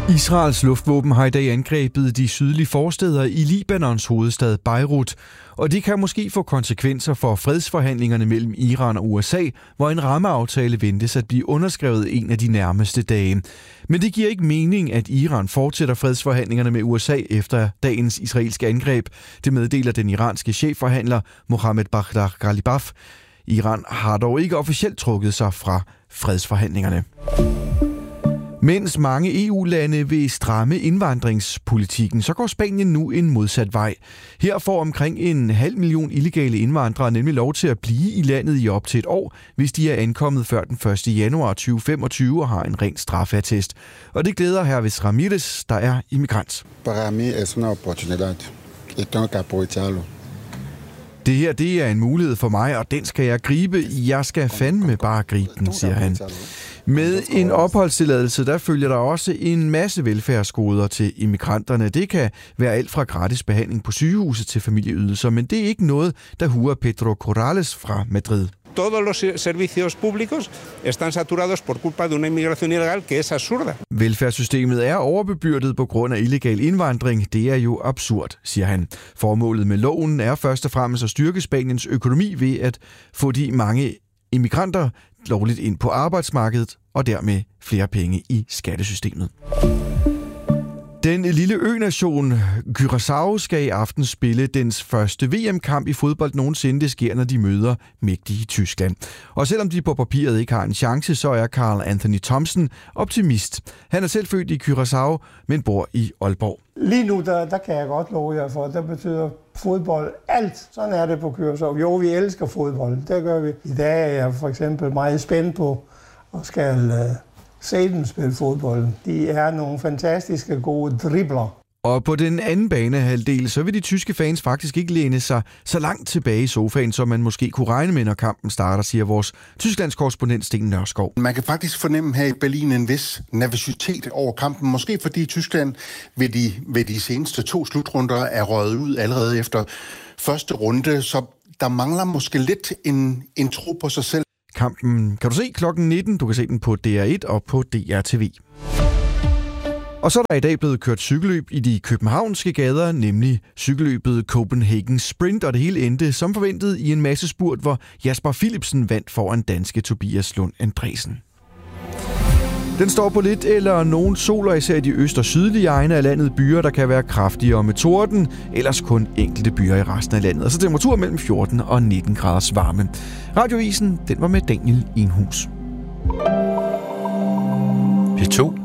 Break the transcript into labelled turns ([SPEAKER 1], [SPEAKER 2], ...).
[SPEAKER 1] Israels luftvåben har i dag angrebet de sydlige forstæder i Libanons hovedstad Beirut, og det kan måske få konsekvenser for fredsforhandlingerne mellem Iran og USA, hvor en rammeaftale ventes at blive underskrevet en af de nærmeste dage. Men det giver ikke mening, at Iran fortsætter fredsforhandlingerne med USA efter dagens israelske angreb. Det meddeler den iranske chefforhandler Mohammed Baghdad Ghalibaf. Iran har dog ikke officielt trukket sig fra fredsforhandlingerne. Mens mange EU-lande vil stramme indvandringspolitikken, så går Spanien nu en modsat vej. Her får omkring 500.000 illegale indvandrere nemlig lov til at blive i landet i op til et år, hvis de er ankommet før den 1. januar 2025 og har en ren straffeattest. Og det glæder Hervis Ramirez, der er immigrant.
[SPEAKER 2] Para mí es una oportunidad. Y tengo que aprovecharlo.
[SPEAKER 1] Det her, det er en mulighed for mig, og den skal jeg gribe. Jeg skal fandme bare gribe den, siger han. Med en opholdstilladelse, der følger der også en masse velfærdsgoder til immigranterne. Det kan være alt fra gratis behandling på sygehuset til familieydelser, men det er ikke noget, der huer Pedro Corrales fra Madrid.
[SPEAKER 3] Todos los servicios públicos están saturados por culpa de una inmigración ilegal que es absurda.
[SPEAKER 1] Velfærdssystemet er overbebyrdet på grund af illegal indvandring. Det er jo absurd, siger han. Formålet med loven er først og fremmest at styrke Spaniens økonomi ved at få de mange immigranter lovligt ind på arbejdsmarkedet og dermed flere penge i skattesystemet. Den lille ø-nation Curaçao skal i aften spille dens første VM-kamp i fodbold nogensinde. Det sker, når de møder mægtige Tyskland. Og selvom de på papiret ikke har en chance, så er Carl Anthony Thomsen optimist. Han er selv født i Curaçao, men bor i Aalborg.
[SPEAKER 4] Lige nu, der kan jeg godt love jer for, der betyder fodbold alt. Sådan er det på Curaçao. Jo, vi elsker fodbold. Det gør vi. I dag er jeg for eksempel meget spændt på og skal se dem spille fodbold. De er nogle fantastiske gode dribler.
[SPEAKER 1] Og på den anden banehalvdel, så vil de tyske fans faktisk ikke læne sig så langt tilbage i sofaen, som man måske kunne regne med, når kampen starter, siger vores Tysklands korrespondent Sten Nørskov.
[SPEAKER 5] Man kan faktisk fornemme her i Berlin en vis nervøsitet over kampen. Måske fordi Tyskland ved de seneste 2 slutrunder er røget ud allerede efter første runde, så der mangler måske lidt en tro på sig selv.
[SPEAKER 1] Kampen kan du se klokken 19. Du kan se den på DR1 og på DRTV. Og så er der i dag blevet kørt cykelløb i de københavnske gader, nemlig cykelløbet Copenhagen Sprint, og det hele endte som forventet i en masse spurt, hvor Jasper Philipsen vandt foran danske Tobias Lund Andresen. Den står på lidt eller nogen sol, og især i de øst- og sydlige egne af landet byer, der kan være kraftigere med torden, ellers kun enkelte byer i resten af landet. Og så temperatur mellem 14 og 19 graders varme. Radioavisen, den var med Daniel Enhus.
[SPEAKER 6] P2